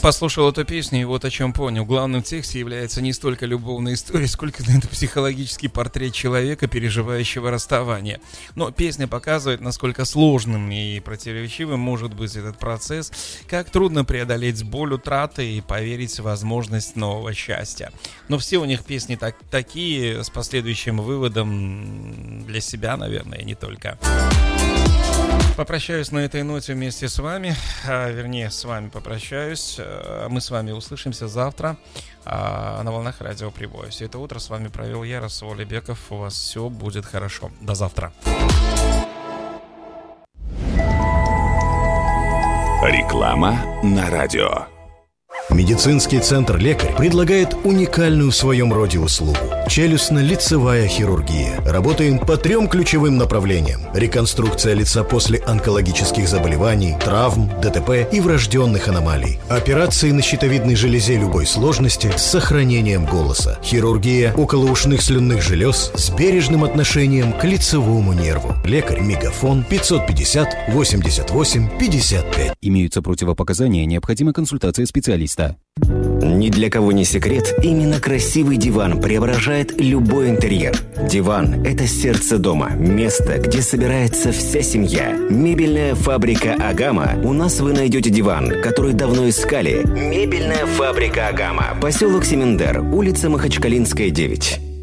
послушал эту песню и вот о чем понял. Главным в тексте является не столько любовная история, сколько это психологический портрет человека, переживающего расставание. Но песня показывает, насколько сложным и противоречивым может быть этот процесс, как трудно преодолеть боль утраты и поверить в возможность нового счастья. Но все у них песни такие, с последующим выводом для себя, наверное, и не только. Попрощаюсь на этой ноте вместе с вами, вернее, с вами попрощаюсь. Мы с вами услышимся завтра на волнах радио Прибой. Все это утро с вами провел я, Расул Алибеков. У вас все будет хорошо. До завтра. Реклама на радио. Медицинский центр «Лекарь» предлагает уникальную в своем роде услугу – челюстно-лицевая хирургия. Работаем по 3 ключевым направлениям – реконструкция лица после онкологических заболеваний, травм, ДТП и врожденных аномалий. Операции на щитовидной железе любой сложности с сохранением голоса. Хирургия околоушных слюнных желез с бережным отношением к лицевому нерву. «Лекарь», мегафон 550 88 55. Имеются противопоказания, необходима консультация специалиста. Ни для кого не секрет, именно красивый диван преображает любой интерьер. Диван – это сердце дома, место, где собирается вся семья. Мебельная фабрика «Агама». У нас вы найдете диван, который давно искали. Мебельная фабрика «Агама». Поселок Семендер, улица Махачкалинская, 9.